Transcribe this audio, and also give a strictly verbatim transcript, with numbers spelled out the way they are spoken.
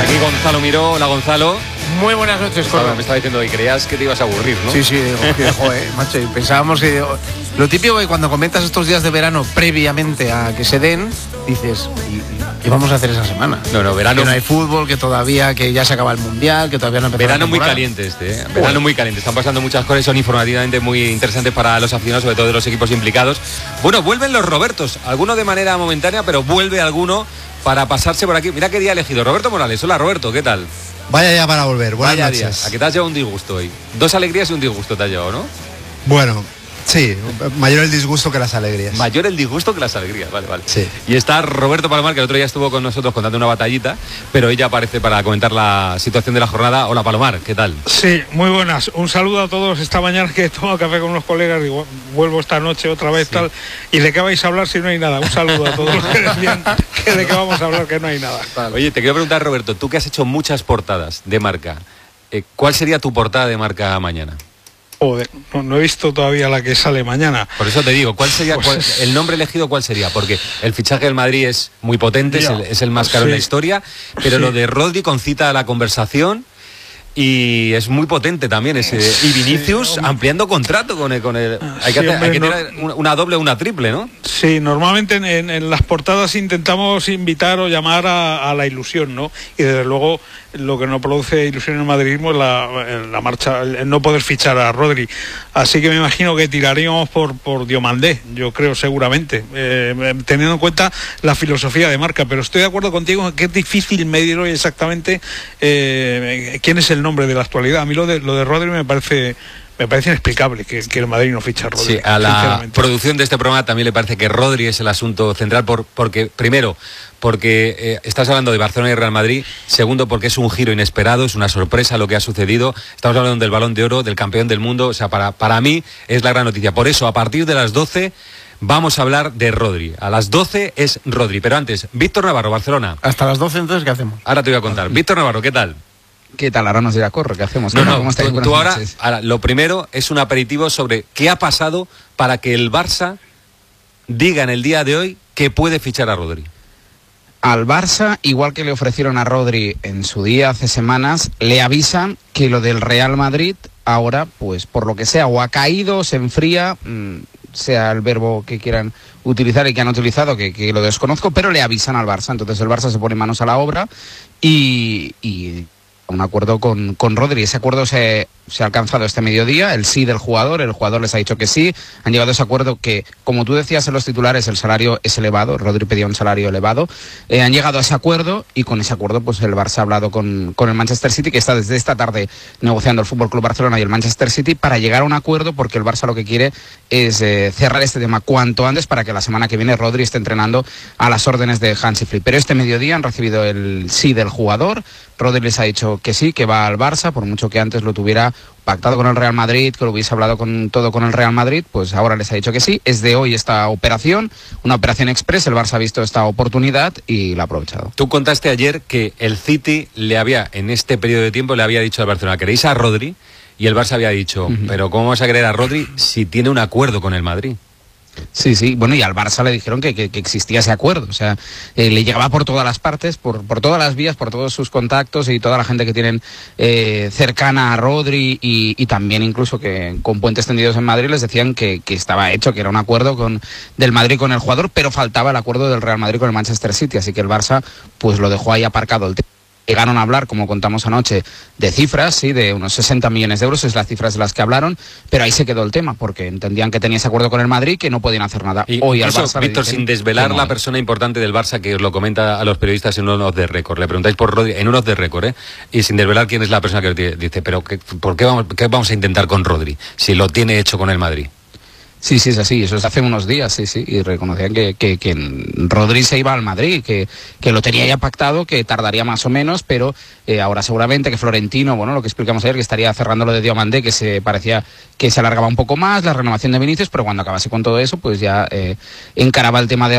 Aquí Gonzalo Miró. Hola, Gonzalo. Muy buenas noches, Corro. Me estaba diciendo, y creías que te ibas a aburrir, ¿no? Sí, sí, joder, macho, y pensábamos que... Lo típico que cuando comentas estos días de verano previamente a que se den, dices, ¿y qué vamos a hacer esa semana? No, no, verano... Que no hay fútbol, que todavía, que ya se acaba el Mundial, que todavía no empezó Verano la muy temporada. caliente este, ¿eh? Verano bueno. muy caliente. Están pasando muchas cosas, son informativamente muy interesantes para los aficionados, sobre todo de los equipos implicados. Bueno, vuelven los Robertos, algunos de manera momentánea, pero vuelve alguno para pasarse por aquí. Mira qué día elegido. Roberto Morales. Hola, Roberto, ¿qué tal? Vaya ya para volver, buenas Vaya noches. Día. A que te has llevado un disgusto hoy. Dos alegrías y un disgusto te has llevado, ¿no? Bueno, sí, mayor el disgusto que las alegrías. Mayor el disgusto que las alegrías, vale, vale. Sí. Y está Roberto Palomar, que el otro día estuvo con nosotros contando una batallita, pero ella aparece para comentar la situación de la jornada. Hola, Palomar, ¿qué tal? Sí, muy buenas. Un saludo a todos. Esta mañana que he tomado café con unos colegas, digo, vuelvo esta noche otra vez, sí. tal. ¿Y de qué vais a hablar si no hay nada? Un saludo a todos los que decían que de qué vamos a hablar que no hay nada. Vale. Oye, te quiero preguntar, Roberto, tú que has hecho muchas portadas de marca, eh, ¿cuál sería tu portada de marca mañana? Joder, no, no he visto todavía la que sale mañana. Por eso te digo, ¿cuál sería pues cuál, es... el nombre elegido cuál sería? Porque el fichaje del Madrid es muy potente, es el, es el más caro sí. en la historia, pero sí. lo de Rodri concita la conversación y es muy potente también ese. Y Vinicius sí, ampliando contrato con el, con el hay que, sí, hacer, hombre, hay que tener no... una, una doble o una triple, ¿no? Sí, normalmente en, en, en las portadas intentamos invitar o llamar a, a la ilusión, ¿no? Y desde luego lo que no produce ilusión en el madridismo es la, la marcha, el no poder fichar a Rodri. Así que me imagino que tiraríamos por, por Diomandé, yo creo seguramente, eh, teniendo en cuenta la filosofía de marca. Pero estoy de acuerdo contigo en que es difícil medir hoy exactamente eh, quién es el nombre de la actualidad. A mí lo de, lo de Rodri me parece... Me parece inexplicable que, que el Madrid no ficha a Rodri. Sí, a la producción de este programa también le parece que Rodri es el asunto central, por, porque primero, porque eh, estás hablando de Barcelona y Real Madrid, segundo, porque es un giro inesperado, es una sorpresa lo que ha sucedido, estamos hablando del Balón de Oro, del campeón del mundo, o sea, para, para mí es la gran noticia. Por eso, a partir de las doce vamos a hablar de Rodri. A las doce es Rodri, pero antes, Víctor Navarro, Barcelona. Hasta las doce, entonces, ¿qué hacemos? Ahora te voy a contar. Víctor Navarro, ¿qué tal? ¿Qué tal? Ahora nos dirá Corro, ¿qué hacemos? No, no, tú, tú ahora, ahora, lo primero es un aperitivo sobre qué ha pasado para que el Barça diga en el día de hoy que puede fichar a Rodri. Al Barça, igual que le ofrecieron a Rodri en su día hace semanas, le avisan que lo del Real Madrid ahora, pues por lo que sea, o ha caído, se enfría, mmm, sea el verbo que quieran utilizar y que han utilizado, que, que lo desconozco, pero le avisan al Barça. Entonces el Barça se pone manos a la obra y... y un acuerdo con, con Rodri. Ese acuerdo se, se ha alcanzado este mediodía, el sí del jugador, el jugador les ha dicho que sí, han llegado a ese acuerdo que, como tú decías en los titulares, el salario es elevado, Rodri pedía un salario elevado, eh, han llegado a ese acuerdo y con ese acuerdo pues el Barça ha hablado con, con el Manchester City, que está desde esta tarde negociando el F C Barcelona y el Manchester City para llegar a un acuerdo, porque el Barça lo que quiere es eh, cerrar este tema cuanto antes para que la semana que viene Rodri esté entrenando a las órdenes de Hansi Flick. Pero este mediodía han recibido el sí del jugador, Rodri les ha dicho que sí, que va al Barça, por mucho que antes lo tuviera pactado con el Real Madrid, que lo hubiese hablado con todo con el Real Madrid, pues ahora les ha dicho que sí. Es de hoy esta operación, una operación express, el Barça ha visto esta oportunidad y la ha aprovechado. Tú contaste ayer que el City le había, en este periodo de tiempo, le había dicho al Barcelona, ¿queréis a Rodri? Y el Barça había dicho, uh-huh. pero ¿cómo vamos a querer a Rodri si tiene un acuerdo con el Madrid? Sí, sí, bueno, y al Barça le dijeron que, que, que existía ese acuerdo, o sea, eh, le llegaba por todas las partes, por, por todas las vías, por todos sus contactos y toda la gente que tienen eh, cercana a Rodri y, y también incluso que con puentes tendidos en Madrid les decían que, que estaba hecho, que era un acuerdo con, del Madrid con el jugador, pero faltaba el acuerdo del Real Madrid con el Manchester City, así que el Barça pues lo dejó ahí aparcado el tema. Llegaron a hablar, como contamos anoche, de cifras, sí, de unos sesenta millones de euros, es las cifras de las que hablaron, pero ahí se quedó el tema, porque entendían que tenía ese acuerdo con el Madrid, que no podían hacer nada. Y hoy al eso, Barça Víctor, sin desvelar la persona importante del Barça, que os lo comenta a los periodistas en un off the record, le preguntáis por Rodri, en un off the record, ¿eh? Y sin desvelar quién es la persona que dice, pero ¿qué, ¿por qué vamos, qué vamos a intentar con Rodri, si lo tiene hecho con el Madrid? Sí, sí, es así, eso es hace unos días, sí, sí, y reconocían que, que, que Rodri se iba al Madrid, que, que lo tenía ya pactado, que tardaría más o menos, pero eh, ahora seguramente que Florentino, bueno, lo que explicamos ayer, que estaría cerrando lo de Diomandé, que se parecía que se alargaba un poco más, la renovación de Vinicius, pero cuando acabase con todo eso, pues ya eh, encaraba el tema de